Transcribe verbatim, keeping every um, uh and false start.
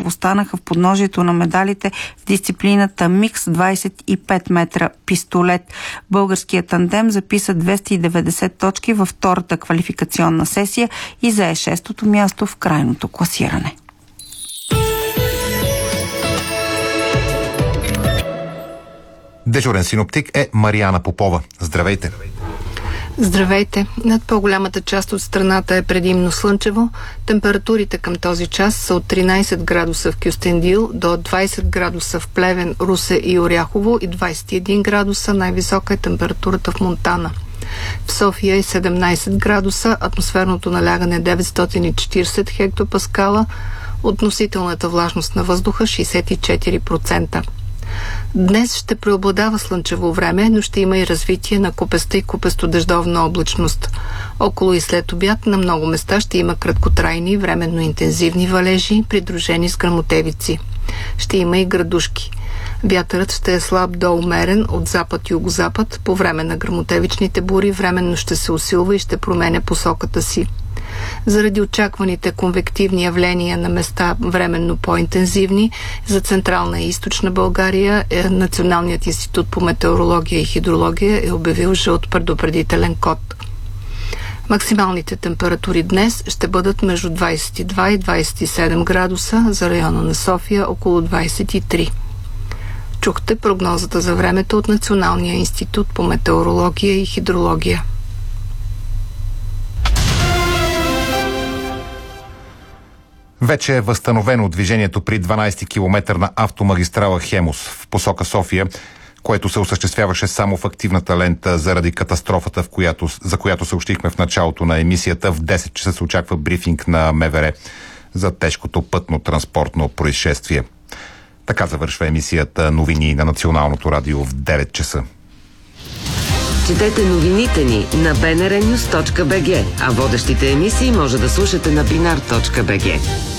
останаха в подножието на медалите в дисциплината микс двадесет и пет метра пистолет. Българският тандем записа двеста и деветдесет точки във втората квалификационна сесия и зае шестото място в крайното класиране. Дежурен синоптик е Мариана Попова. Здравейте! Здравейте! Над по-голямата част от страната е предимно слънчево. Температурите към този час са от тринадесет градуса в Кюстендил до двадесет градуса в Плевен, Русе и Оряхово и двадесет и един градуса. Най-висока е температурата в Монтана. В София е седемнадесет градуса, атмосферното налягане е деветстотин и четиридесет хектопаскала, относителната влажност на въздуха шейсет и четири процента. Днес ще преобладава слънчево време, но ще има и развитие на купеста и купесто-дъждовна облачност. Около и след обяд на много места ще има краткотрайни, временно интензивни валежи, придружени с гръмотевици. Ще има и градушки. Вятърът ще е слаб до умерен от запад-югозапад. По време на гръмотевичните бури временно ще се усилва и ще променя посоката си. Заради очакваните конвективни явления на места временно по-интензивни, за Централна и Източна България е, Националният институт по метеорология и хидрология е обявил жълт предупредителен код. Максималните температури днес ще бъдат между двадесет и два и двадесет и седем градуса, за района на София около двадесет и три. Чухте прогнозата за времето от Националния институт по метеорология и хидрология. Вече е възстановено движението при дванадесети километър на автомагистрала Хемус в посока София, което се осъществяваше само в активната лента заради катастрофата, в която, за която съобщихме в началото на емисията. В десет часа се очаква брифинг на МВР за тежкото пътно-транспортно происшествие. Така завършва емисията новини на Националното радио в девет часа. Четете новините ни на би ен ар нюс точка би джи, а водещите емисии може да слушате на бинар точка би джи.